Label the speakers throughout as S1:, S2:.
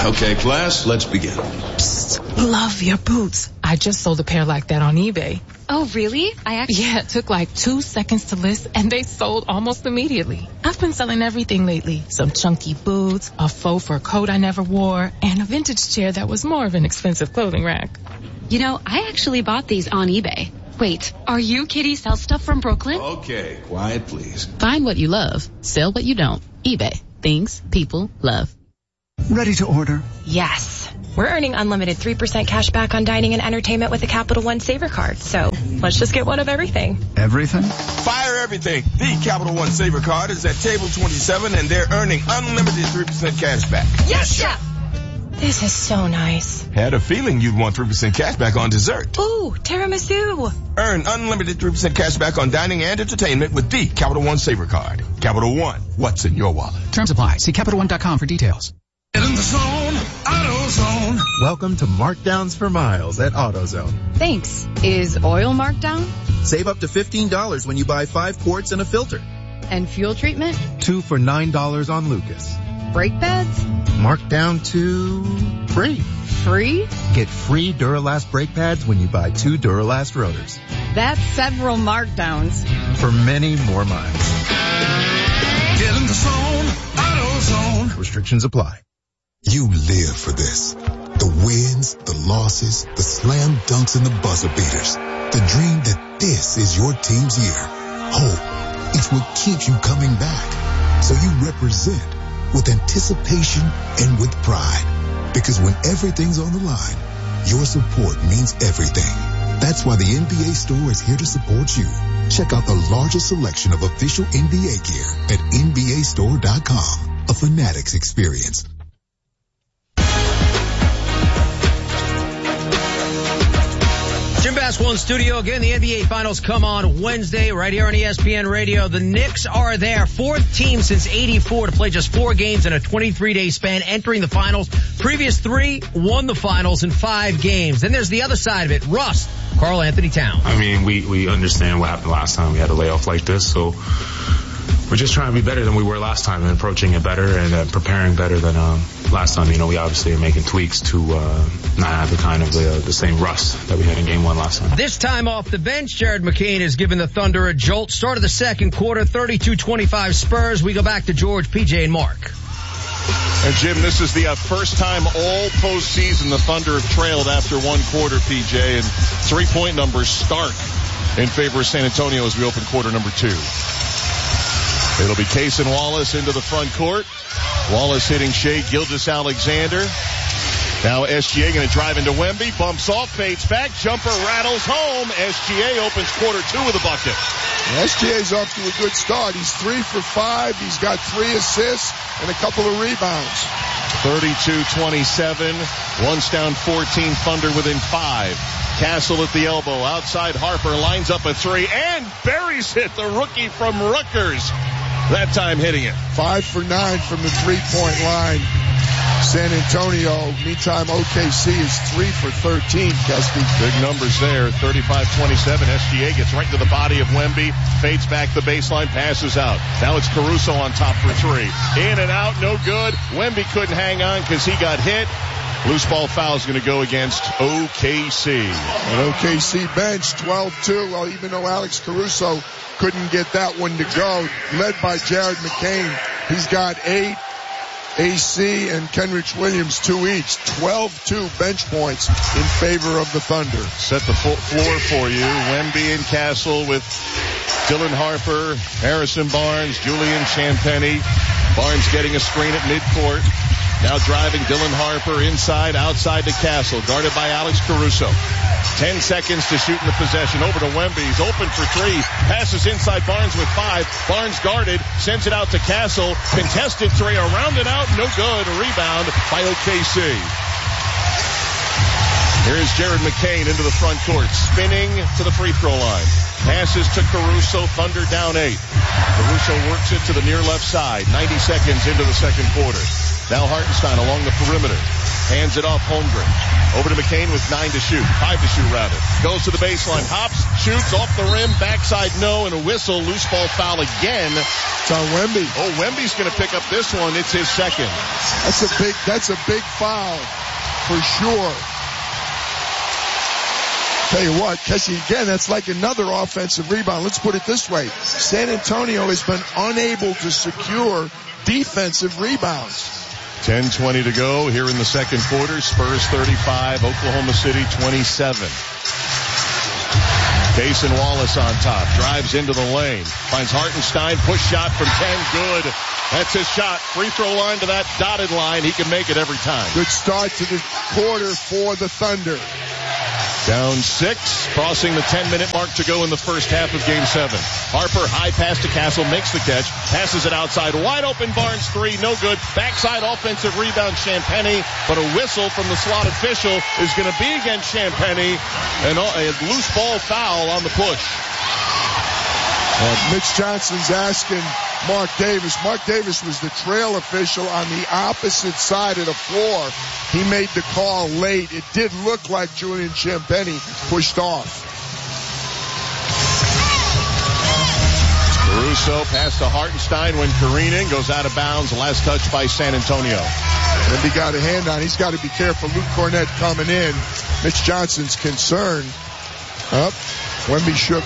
S1: Okay, class, let's begin.
S2: Psst, love your boots. I just sold a pair like that on eBay.
S3: Oh, really?
S2: Yeah, it took like 2 seconds to list, and they sold almost immediately. I've been selling everything lately. Some chunky boots, a faux fur coat I never wore, and a vintage chair that was more of an expensive clothing rack.
S3: You know, I actually bought these on eBay. Wait, are you Kitty Sell Stuff from Brooklyn?
S1: Okay, quiet, please.
S4: Find what you love. Sell what you don't. eBay. Things people love.
S5: Ready to order?
S6: Yes. We're earning unlimited 3% cash back on dining and entertainment with a Capital One Saver card. So let's just get one of everything.
S5: Everything?
S7: Fire everything. The Capital One Saver card is at table 27 and they're earning unlimited 3% cash back.
S6: Yes, Chef! This is so nice.
S7: Had a feeling you'd want 3% cash back on dessert.
S6: Ooh, tiramisu.
S7: Earn unlimited 3% cash back on dining and entertainment with the Capital One Saver card. Capital One, what's in your wallet?
S5: Terms apply. See CapitalOne.com for details.
S8: Get in the zone, AutoZone.
S9: Welcome to Markdowns for Miles at AutoZone.
S3: Thanks. Is oil marked down?
S9: Save up to $15 when you buy 5 quarts and a filter.
S3: And fuel treatment?
S9: 2 for $9 on Lucas.
S3: Brake pads?
S9: Marked down to free.
S3: Free?
S9: Get free Duralast brake pads when you buy 2 Duralast rotors.
S3: That's several markdowns.
S9: For many more miles.
S8: Get in the zone, AutoZone.
S9: Restrictions apply.
S10: You live for this. The wins, the losses, the slam dunks, and the buzzer beaters. The dream that this is your team's year. Hope, it's what keeps you coming back. So you represent with anticipation and with pride. Because when everything's on the line, your support means everything. That's why the NBA Store is here to support you. Check out the largest selection of official NBA gear at NBAstore.com. A Fanatics experience.
S11: Jim Basketball in studio again. The NBA Finals come on Wednesday right here on ESPN Radio. The Knicks are their 4th team since '84 to play just 4 games in a 23-day span, entering the finals. Previous 3 won the finals in 5 games. Then there's the other side of it. Rust, Karl Anthony Towns.
S12: I mean, we understand what happened last time we had a layoff like this, so we're just trying to be better than we were last time and approaching it better and preparing better than last time. You know, we obviously are making tweaks to not have the kind of the same rust that we had in Game 1 last time.
S11: This time off the bench, Jared McCain has given the Thunder a jolt. Start of the second quarter, 32-25 Spurs. We go back to George, PJ, and Mark.
S13: And Jim, this is the first time all postseason the Thunder have trailed after 1 quarter, PJ, and 3-point numbers stark in favor of San Antonio as we open quarter number 2. It'll be Case and Wallace into the front court. Wallace hitting Shai Gilgeous-Alexander. Now SGA going to drive into Wemby. Bumps off, fades back. Jumper rattles home. SGA opens quarter 2 with a bucket.
S14: SGA's off to a good start. He's 3 for 5. He's got 3 assists and a couple of rebounds.
S13: 32-27. Once down 14. Thunder within 5. Castle at the elbow. Outside Harper lines up a 3 and buries it. The rookie from Rutgers. That time hitting it.
S14: 5 for 9 from the 3-point line. San Antonio. Meantime, OKC is 3 for 13, Kesky.
S13: Big numbers there. 35-27. SGA gets right to the body of Wemby. Fades back the baseline. Passes out. Now it's Caruso on top for 3. In and out. No good. Wemby couldn't hang on because he got hit. Loose ball foul is going to go against OKC.
S14: An OKC bench, 12-2. Well, even though Alex Caruso couldn't get that one to go, led by Jared McCain. He's got 8. AC and Kenrich Williams 2 each. 12-2 bench points in favor of the Thunder.
S13: Set the floor for you. Wemby and Castle with Dylan Harper, Harrison Barnes, Julian Champagnie. Barnes getting a screen at midcourt. Now driving Dylan Harper inside, outside to Castle, guarded by Alex Caruso. 10 seconds to shoot in the possession. Over to Wemby. He's open for 3. Passes inside Barnes with 5. Barnes guarded. Sends it out to Castle. Contested 3. Around and out. No good. A rebound by OKC. Here's Jared McCain into the front court. Spinning to the free throw line. Passes to Caruso. Thunder down 8. Caruso works it to the near left side. 90 seconds into the second quarter. Now Hartenstein along the perimeter. Hands it off Holmgren. Over to McCain with 5 to shoot rather. Goes to the baseline, hops, shoots off the rim, backside no, and a whistle, loose ball foul again.
S14: It's on Wemby.
S13: Oh, Wemby's going to pick up this one. It's his second.
S14: That's a big foul for sure. Tell you what, Kessie, again, that's like another offensive rebound. Let's put it this way. San Antonio has been unable to secure defensive rebounds.
S13: 10:20 to go here in the second quarter. Spurs 35, Oklahoma City 27. Cason Wallace on top, drives into the lane, finds Hartenstein, push shot from 10, good. That's his shot. Free throw line to that dotted line. He can make it every time.
S14: Good start to the quarter for the Thunder.
S13: Down 6, crossing the 10-minute mark to go in the first half of Game 7. Harper, high pass to Castle, makes the catch, passes it outside, wide open Barnes 3, no good. Backside offensive rebound, Champagnie, but a whistle from the slot official is going to be against Champagnie, and a loose ball foul on the push.
S14: Mitch Johnson's asking Mark Davis. Mark Davis was the trail official on the opposite side of the floor. He made the call late. It did look like Julian Champagnie pushed off.
S13: Caruso pass to Hartenstein when careening, goes out of bounds. Last touch by San Antonio.
S14: Wemby got a hand on. He's got to be careful. Luke Cornett coming in. Mitch Johnson's concerned. Wemby shook.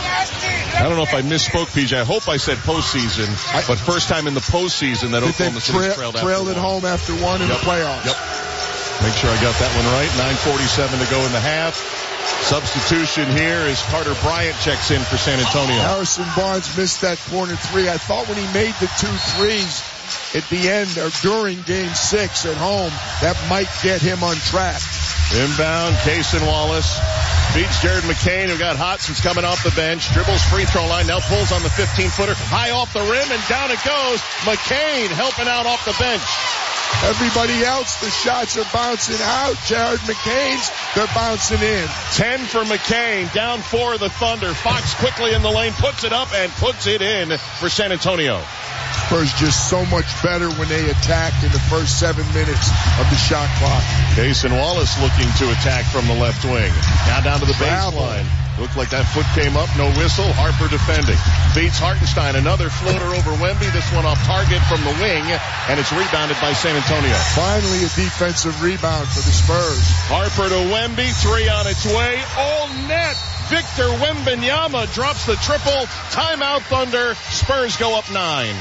S13: I don't know if I misspoke, PJ. I hope I said postseason, but first time in the postseason that Oklahoma City trailed
S14: at home after one in the playoffs.
S13: Yep. Make sure I got that one right. 9:47 to go in the half. Substitution here is Carter Bryant checks in for San Antonio.
S14: Harrison Barnes missed that corner 3. I thought when he made the 2 threes at the end or during Game 6 at home, that might get him on track.
S13: Inbound, Cason Wallace beats Jared McCain, who got hot since coming off the bench. Dribbles free throw line, now pulls on the 15-footer. High off the rim, and down it goes. McCain helping out off the bench.
S14: Everybody else, the shots are bouncing out. Jared McCain's, they're bouncing in.
S13: 10 for McCain, down 4 of the Thunder. Fox quickly in the lane, puts it up and puts it in for San Antonio.
S14: Spurs just so much better when they attack in the first 7 minutes of the shot clock.
S13: Cason Wallace looking to attack from the left wing. Now down to the baseline. Looked like that foot came up, no whistle. Harper defending. Beats Hartenstein, another floater over Wemby. This one off target from the wing, and it's rebounded by San Antonio.
S14: Finally a defensive rebound for the Spurs.
S13: Harper to Wemby, 3 on its way. All net. Victor Wembanyama drops the triple. Timeout Thunder. Spurs go up 9.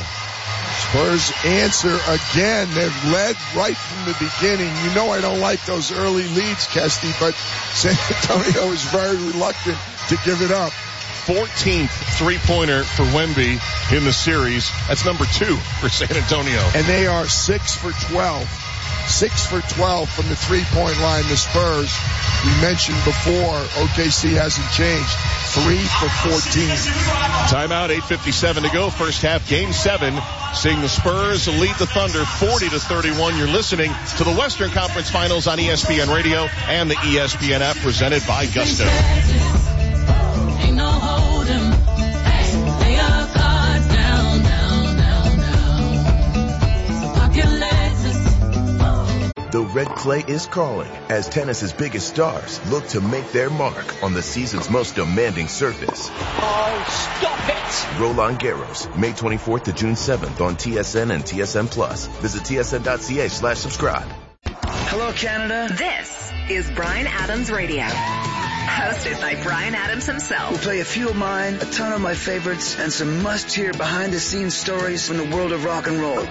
S14: Spurs answer again. They've led right from the beginning. You know I don't like those early leads, Kesty, but San Antonio is very reluctant to give it up.
S13: 14th three-pointer for Wemby in the series. That's number 2 for San Antonio.
S14: And they are 6 for 12. 6 for 12 from the three-point line. The Spurs, we mentioned before, OKC hasn't changed. 3 for 14.
S13: Timeout, 8:57 to go. First half, Game 7. Seeing the Spurs lead the Thunder 40-31. You're listening to the Western Conference Finals on ESPN Radio and the ESPN app presented by Gusto.
S15: Ain't no hold'em. Lay your cards down, down, down, down. So pop your legs.
S16: The red clay is calling as tennis's biggest stars look to make their mark on the season's most demanding surface.
S17: Oh, stop it!
S16: Roland Garros, May 24th to June 7th on TSN and TSN Plus. Visit tsn.ca/subscribe.
S18: Hello, Canada.
S19: This is Bryan Adams Radio. Hosted by Bryan Adams himself.
S18: We'll play a few of mine, a ton of my favorites, and some must-hear behind-the-scenes stories from the world of rock and roll.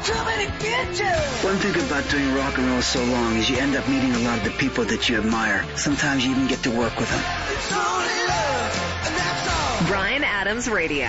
S18: One thing about doing rock and roll so long is you end up meeting a lot of the people that you admire. Sometimes you even get to work with them.
S19: Bryan Adams Radio.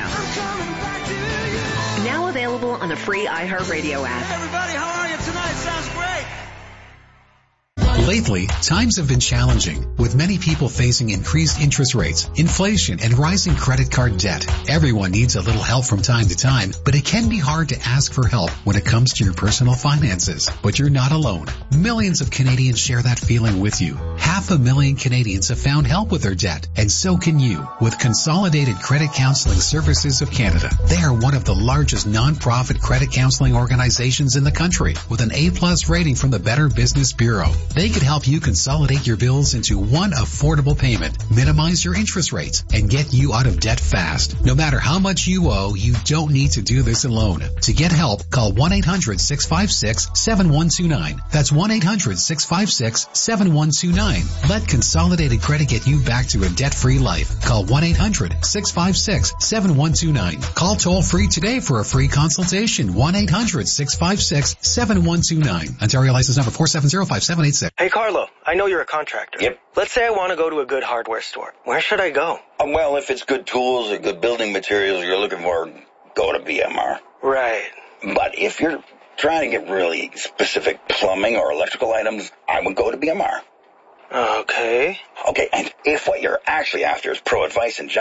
S19: Now available on the free iHeartRadio app.
S15: Everybody, how are you tonight? Sounds great.
S5: Lately, times have been challenging, with many people facing increased interest rates, inflation, and rising credit card debt. Everyone needs a little help from time to time, but it can be hard to ask for help when it comes to your personal finances. But you're not alone. Millions of Canadians share that feeling with you. 500,000 Canadians have found help with their debt, and so can you with Consolidated Credit Counseling Services of Canada. They are one of the largest non-profit credit counseling organizations in the country with an A+ rating from the Better Business Bureau. They could help you consolidate your bills into one affordable payment, minimize your interest rates, and get you out of debt fast. No matter how much you owe, you don't need to do this alone. To get help, call 1-800-656-7129. That's 1-800-656-7129. Let Consolidated Credit get you back to a debt-free life. Call 1-800-656-7129. Call toll-free today for a free consultation. 1-800-656-7129. Ontario license number 4705786.
S20: Hey, Carlo, I know you're a contractor.
S21: Yep.
S20: Let's say I want to go to a good hardware store. Where should I go?
S21: Well, if it's good tools or good building materials you're looking for, go to BMR.
S20: Right.
S21: But if you're trying to get really specific plumbing or electrical items, I would go to BMR.
S20: Okay.
S21: Okay, and if what you're actually after is pro advice and